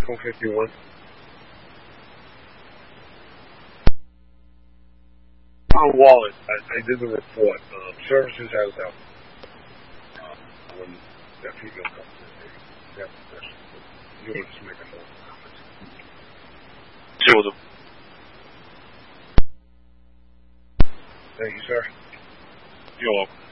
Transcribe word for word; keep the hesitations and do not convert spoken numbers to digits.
four fifty-one. On wallet, I, I did the report. Um, services has that. Uh, when that female comes in, they have the question. You want to just make a note. Sure. Thank you, sir. You're welcome.